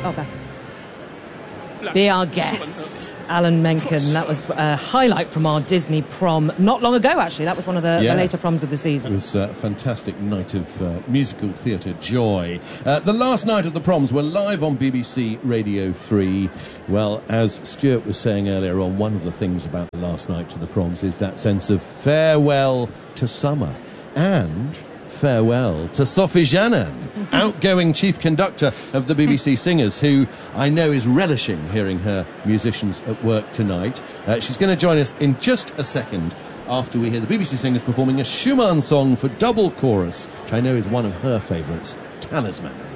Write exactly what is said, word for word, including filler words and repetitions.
Oh, back. Be our guest, Alan Menken. That was a highlight from our Disney prom not long ago, actually. That was one of the, yeah. the later proms of the season. It was a fantastic night of uh, musical theatre joy. Uh, the last night of the proms were live on B B C Radio three. Well, as Stuart was saying earlier on, one of the things about the last night of the proms is that sense of farewell to summer and farewell to Sophie Janan, outgoing chief conductor of the B B C Singers, who I know is relishing hearing her musicians at work tonight. Uh, she's going to join us in just a second after we hear the B B C Singers performing a Schumann song for double chorus, which I know is one of her favourites, Talisman.